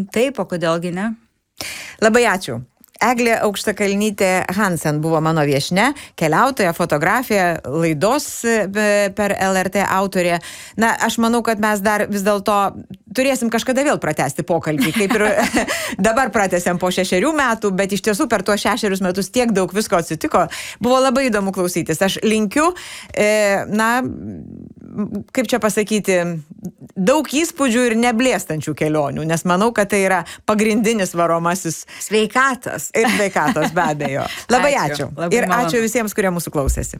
Taip, o kodėlgi ne? Labai ačiū. Eglė Aukštakalnytė Hansen buvo mano viešnia, keliautoja, fotografija, laidos per LRT autorė. Na, aš manau, kad mes dar vis dėlto turėsim kažkada vėl pratęsti pokalbį, kaip ir dabar pratęsėm po 6 metų, bet iš tiesų per tuos 6 metus tiek daug visko atsitiko. Buvo labai įdomu klausytis. Aš linkiu, kaip čia pasakyti, daug įspūdžių ir neblėstančių kelionių, nes manau, kad tai yra pagrindinis varomasis sveikatos. Ir sveikatos, be abejo. Labai ačiū. Ir ačiū visiems, kurie mūsų klausėsi.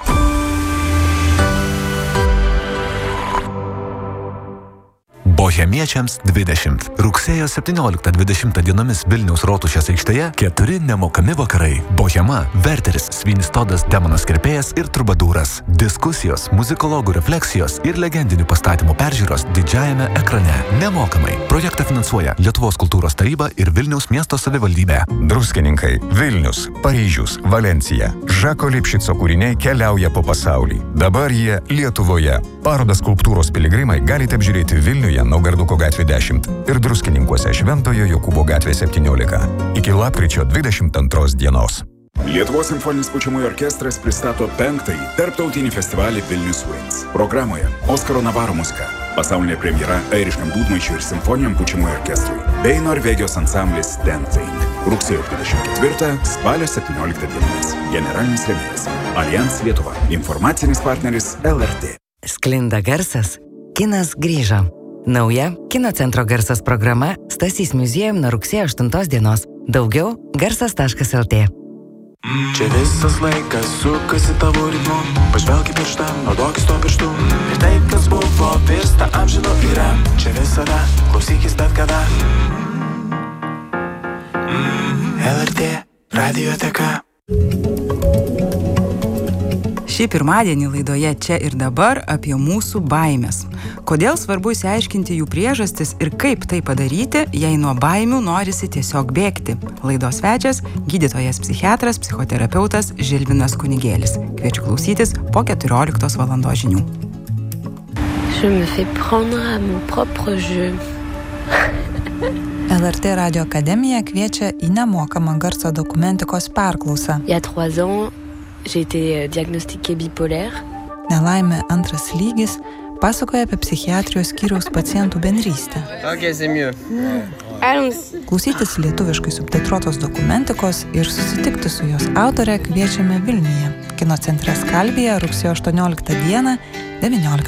Bohemiečiams 20. Rugsėjo 17-20 dienomis Vilniaus Rotušės aikštėje 4 nemokami vakarai. Bohema, Verteris, Svinistodas, Demonas Kirpėjas ir Trubadūras. Diskusijos, muzikologų refleksijos ir legendinių pastatymų peržiūros didžiajame ekrane. Nemokamai. Projektą finansuoja Lietuvos kultūros taryba ir Vilniaus miesto savivaldybė. Druskininkai, Vilnius, Paryžius, Valencija. Žako Lipšico kūriniai keliauja po pasaulį. Dabar jie Lietuvoje. Parodą Skulptūros piligrimai galite apžiūrėti Vilniuje Naugarduko gatvė 10 ir Druskininkuose Šventojo Jokūbo gatvė 17. Iki lapkričio 22 dienos. Lietuvos simfoninis pučiamųjų orkestras pristato 5-ąjį tarptautinį festivalį Vilnius Wings. Programoje Oskaro Navaro muzika, pasaulinė premjera airiškam dūdmaišiui ir simfoniniam pučiamųjų orkestrui, bei Norvegijos ansamblis Dancing. Rugsėjo 24, spalio 17 dienomis. Generalinis rėmėjas Allianz Lietuva. Informacinis partneris LRT. Sklinda garsas. Kinas grįžo. Nauja Kino centro garsas programa Stasys muziejum nuo rugsėjo 8 dienos. Daugiau garsas.lt. Čia visas laikas sukasi tavo ritmu. Pažvelk į pirštą, naudokis to pirštu. Ir tai, kas buvo, virsta amžino yra. Čia visada, klausykis bet kada. LRT radioteka. Šį pirmadienį laidoje Čia ir dabar apie mūsų baimės. Kodėl svarbu išsiaiškinti jų priežastis ir kaip tai padaryti, jei nuo baimių norisi tiesiog bėgti. Laidos svečias – gydytojas psichiatras, psichoterapeutas Žilvinas Kunigėlis. Kviečiu klausytis po 14 valandos žinių. Je me fais prendre à mon propre jeu. LRT Radio Akademija kviečia į nemokamą garso dokumentikos perklausą. Il y a 3 ans, j'ai été diagnostiquée bipolaire. Nelaimė 2 lygis pasakoja apie psichiatrijos skyriaus pacientų bendrystę. Klausytis lietuviškai subtitruotos dokumentikos ir susitikti su jos autore kviečiame Vilniuje. Kino centre Skalvija rugsėjo 18 dieną 19.